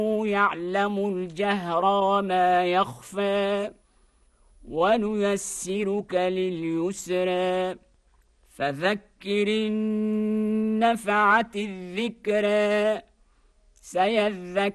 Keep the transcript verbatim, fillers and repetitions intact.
يعلم الجهر وما يخفى ونيسرك لليسرى فذكر إن نفعت الذكرى سيذكر